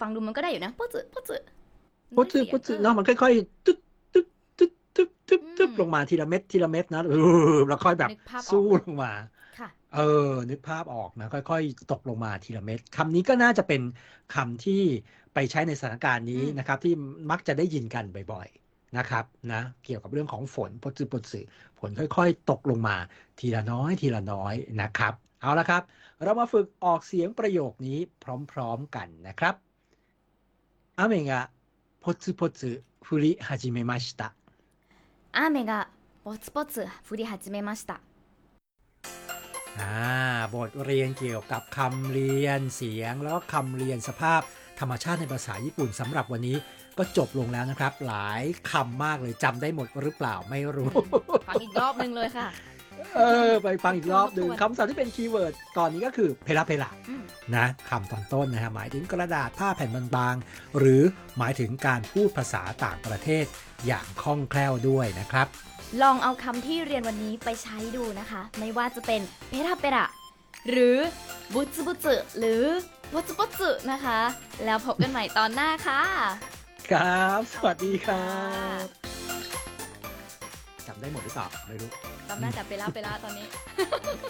ฟังดูมันก็ได้อยู่นะปุ๊จืปุ๊จืมันพุได้ทธเสียงพุทธเนาะมันค่อยๆตึ๊ดตึ๊ดตึ๊ดตึ๊ดตึ๊ดตึ๊ดลงมาทีละเม็ดทีละเม็ดนะแล้วค่อยแบบนึกภาพออกสู้เลยลงมาค่ะนึกภาพออกนะค่อยๆตกลงมาทีละเม็ดคำนี้ก็น่าจะเป็นคำที่ไปใช้ในสถานการณ์นี้นะครับที่มักจะได้ยินกันบ่อยๆนะครับนะเกี่ยวกับเรื่องของฝนปดสึฝนค่อยๆตกลงมาทีละน้อยทีละน้อยนะครับเอาละครับเรามาฝึกออกเสียงประโยคนี้พร้อมๆกันนะครับ雨がポツポツ降り始めました雨がポツポツ降り始めましたบทเรียนเกี่ยวกับคำเรียนเสียงแล้วก็คำเรียนสภาพธรรมชาติในภาษาญี่ปุ่นสำหรับวันนี้ก็จบลงแล้วนะครับหลายคำมากเลยจำได้หมดหรือเปล่าไม่รู้ฟังอีกรอบนึงเลยค่ะไปฟังอีกรอบหนึ่งคำศัพท์ที่เป็นคีย์เวิร์ดตอนนี้ก็คือเพลาเพลาอืมนะคำตอนต้นนะฮะหมายถึงกระดาษผ้าแผ่นบางๆหรือหมายถึงการพูดภาษาต่างประเทศอย่างคล่องแคล่วด้วยนะครับลองเอาคำที่เรียนวันนี้ไปใช้ดูนะคะ ไม่ว่าจะเป็นเพราเปราหรือบุตบุตหรือปตปตนะคะ แล้วพบกันใหม่ตอนหน้าค่ะครับ สวัสดีครับจำได้หมดหรือเปล่าไม่รู้จำได้แต่เปราตอนนี้